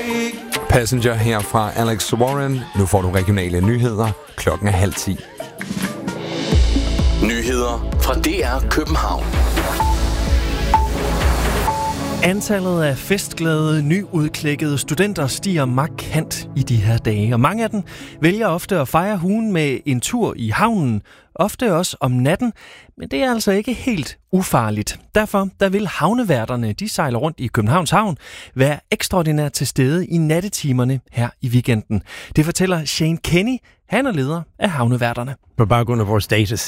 Passenger her fra Alex Warren. Nu får du regionale nyheder. Klokken er 9:30. Nyheder fra DR København. Antallet af festglade, nyudklækkede studenter stiger markant i de her dage, og mange af dem vælger ofte at fejre ugen med en tur i havnen, ofte også om natten, men det er altså ikke helt ufarligt. Derfor der vil havneværterne, de sejler rundt i Københavns Havn, være ekstraordinært til stede i nattetimerne her i weekenden. Det fortæller Shane Kenny, han er leder af havneværterne. På baggrund af vores data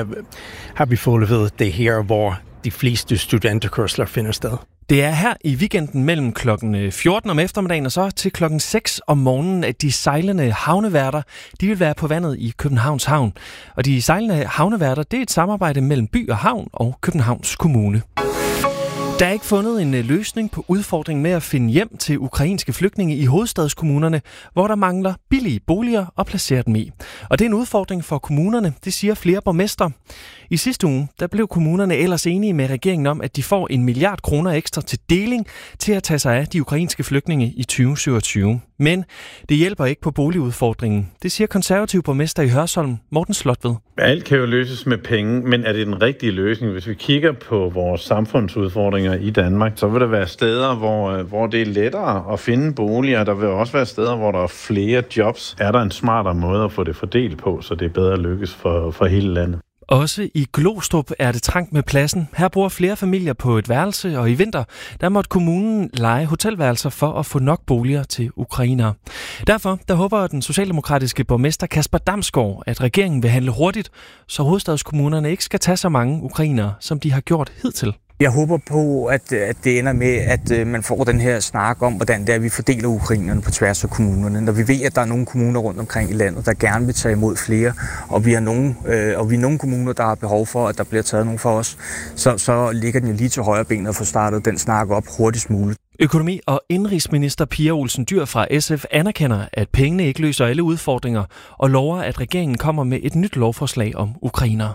har vi fået det her, hvor de fleste studenterkørsler finder sted. Det er her i weekenden mellem klokken 14 om eftermiddagen og så til klokken 6 om morgenen, at de sejlende havneværter, de vil være på vandet i Københavns Havn. Og de sejlende havneværter, det er et samarbejde mellem by og havn og Københavns Kommune. Der er ikke fundet en løsning på udfordringen med at finde hjem til ukrainske flygtninge i hovedstadskommunerne, hvor der mangler billige boliger at placere dem i. Og det er en udfordring for kommunerne, det siger flere borgmestre. I sidste uge, der blev kommunerne ellers enige med regeringen om, at de får 1 milliard kroner ekstra til deling til at tage sig af de ukrainske flygtninge i 2027. Men det hjælper ikke på boligudfordringen. Det siger konservativ borgmester i Hørsholm, Morten Slotved. Alt kan jo løses med penge, men er det den rigtige løsning? Hvis vi kigger på vores samfundsudfordringer i Danmark, så vil der være steder, hvor det er lettere at finde boliger. Der vil også være steder, hvor der er flere jobs. Er der en smartere måde at få det fordelt på, så det er bedre lykkes for hele landet? Også i Glostrup er det trangt med pladsen. Her bor flere familier på et værelse, og i vinter der måtte kommunen leje hotelværelser for at få nok boliger til ukrainere. Derfor der håber den socialdemokratiske borgmester Kasper Damsgaard, at regeringen vil handle hurtigt, så hovedstadskommunerne ikke skal tage så mange ukrainere, som de har gjort hidtil. Jeg håber på, at det ender med, at man får den her snak om, hvordan det er, vi fordeler ukrainerne på tværs af kommunerne. Når vi ved, at der er nogle kommuner rundt omkring i landet, der gerne vil tage imod flere, og vi er nogle kommuner, der har behov for, at der bliver taget nogle for os, så ligger den jo lige til højre ben at få startet den snak op hurtigst muligt. Økonomi- og indenrigsminister Pia Olsen Dyhr fra SF anerkender, at pengene ikke løser alle udfordringer, og lover, at regeringen kommer med et nyt lovforslag om ukrainere.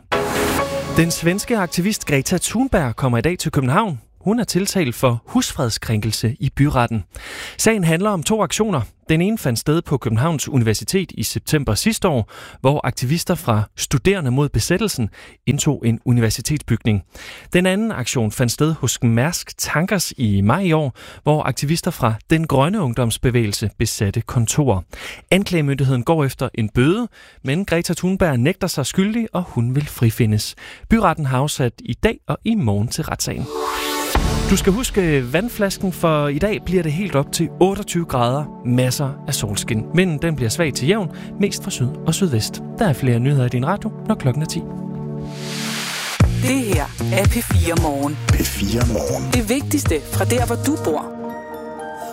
Den svenske aktivist Greta Thunberg kommer i dag til København. Hun er tiltalt for husfredskrænkelse i byretten. Sagen handler om 2 aktioner. Den ene fandt sted på Københavns Universitet i september sidste år, hvor aktivister fra Studerende mod besættelsen indtog en universitetsbygning. Den anden aktion fandt sted hos Mærsk Tankers i maj i år, hvor aktivister fra Den Grønne Ungdomsbevægelse besatte kontorer. Anklagemyndigheden går efter en bøde, men Greta Thunberg nægter sig skyldig, og hun vil frifindes. Byretten har afsat i dag og i morgen til retssagen. Du skal huske vandflasken, for i dag bliver det helt op til 28 grader, masser af solskin. Men den bliver svag til jævn, mest fra syd og sydvest. Der er flere nyheder i din radio, når klokken er 10. Det her er P4 Morgen. P4 Morgen. Det vigtigste fra der, hvor du bor.